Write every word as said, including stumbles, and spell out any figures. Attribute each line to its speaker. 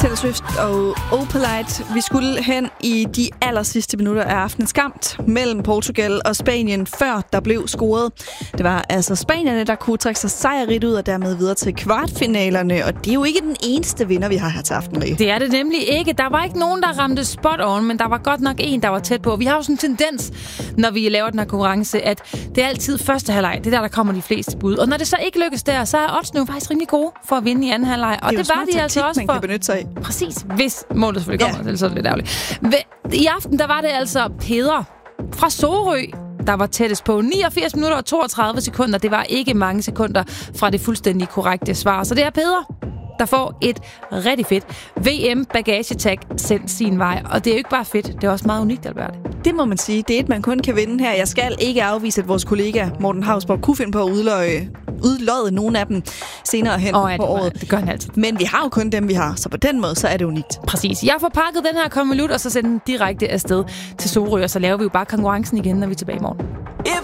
Speaker 1: Taylor Swift og Opalite. Vi skulle hen i de aller sidste minutter af aftenens kamp mellem Portugal og Spanien, før der blev scoret. Det var altså spanierne, der kunne trække sig sejrigt ud og dermed videre til kvartfinalerne. Og det er jo ikke den eneste vinder, vi har her til aften, Rie.
Speaker 2: Det er det nemlig ikke. Der var ikke nogen, der ramte spot on, men der var godt nok en, der var tæt på. Vi har jo sådan en tendens, når vi laver den her konkurrence, at det er altid første halvleg. Det er der, der kommer de fleste bud. Og når det så ikke lykkes der, så er oddsene jo faktisk rimelig gode for at vinde i anden halvleg. Og det, det var de altså også for...
Speaker 1: man kan benytte sig af.
Speaker 2: Præcis, hvis målet selvfølgelig kommer, ja. Så er det lidt ærgerligt. I aften, der var det altså Peder fra Sorø, der var tættest på. niogfirs minutter og toogtredive sekunder. Det var ikke mange sekunder fra det fuldstændig korrekte svar. Så det er Peder, der får et rigtig fedt V M-bagagetag sendt sin vej. Og det er jo ikke bare fedt, det er også meget unikt, Albert.
Speaker 1: Det må man sige. Det er et, man kun kan vinde her. Jeg skal ikke afvise, at vores kollega Morten Hausborg kunne finde på at udløje, udløje nogle af dem senere hen
Speaker 2: oh, ja,
Speaker 1: på
Speaker 2: det,
Speaker 1: året.
Speaker 2: Det gør han altid.
Speaker 1: Men vi har jo kun dem, vi har. Så på den måde, så er det unikt.
Speaker 2: Præcis. Jeg får pakket den her konvolut, og så sender den direkte afsted til Sorø, og så laver vi jo bare konkurrencen igen, når vi er tilbage i morgen.